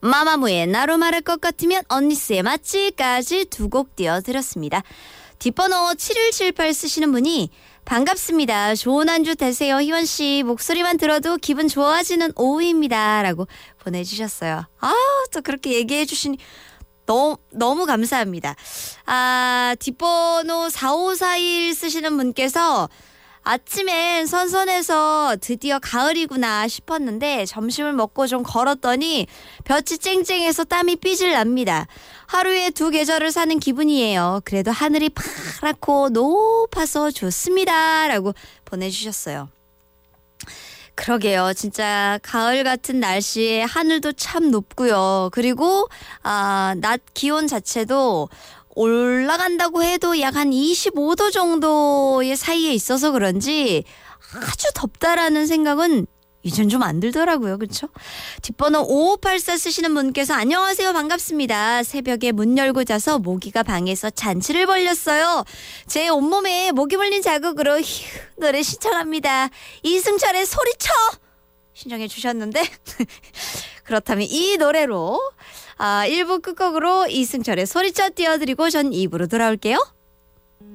마마무의 나로 말할 것 같으면 언니스의 맛지까지 두 곡 띄워드렸습니다. 뒷번호 7178 쓰시는 분이 반갑습니다. 좋은 한 주 되세요. 희원씨 목소리만 들어도 기분 좋아지는 오후입니다. 라고 보내주셨어요. 또 그렇게 얘기해 주시니 너무 감사합니다. 뒷번호 4541 쓰시는 분께서 아침엔 선선해서 드디어 가을이구나 싶었는데 점심을 먹고 좀 걸었더니 볕이 쨍쨍해서 땀이 삐질 납니다. 하루에 두 계절을 사는 기분이에요. 그래도 하늘이 파랗고 높아서 좋습니다. 라고 보내주셨어요. 그러게요. 진짜 가을 같은 날씨에 하늘도 참 높고요. 그리고 낮 기온 자체도 올라간다고 해도 약 한 25도 정도의 사이에 있어서 그런지 아주 덥다라는 생각은 이젠 좀 안 들더라고요. 그렇죠? 뒷번호 5584 쓰시는 분께서 안녕하세요. 반갑습니다. 새벽에 문 열고 자서 모기가 방에서 잔치를 벌렸어요. 제 온몸에 모기 물린 자국으로 노래 신청합니다. 이승철의 소리쳐! 신청해 주셨는데 그렇다면 이 노래로 1부 끝곡으로 이승철의 소리쳐 띄워드리고 전 2부로 돌아올게요.